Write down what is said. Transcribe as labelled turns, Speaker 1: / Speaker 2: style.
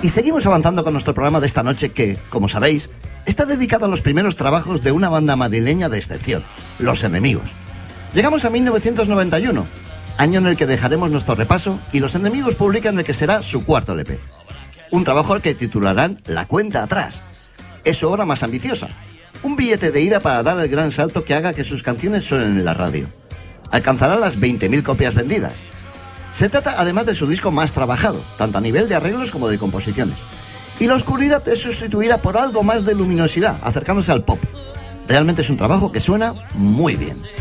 Speaker 1: Y seguimos avanzando con nuestro programa de esta noche que, como sabéis, está dedicado a los primeros trabajos de una banda madrileña de excepción, Los Enemigos. Llegamos a 1991, año en el que dejaremos nuestro repaso y Los Enemigos publican el que será su cuarto LP. Un trabajo al que titularán La Cuenta Atrás. Es su obra más ambiciosa. Un billete de ida para dar el gran salto que haga que sus canciones suenen en la radio. Alcanzará las 20.000 copias vendidas. Se trata además de su disco más trabajado, tanto a nivel de arreglos como de composiciones. Y la oscuridad es sustituida por algo más de luminosidad, acercándose al pop. Realmente es un trabajo que suena muy bien.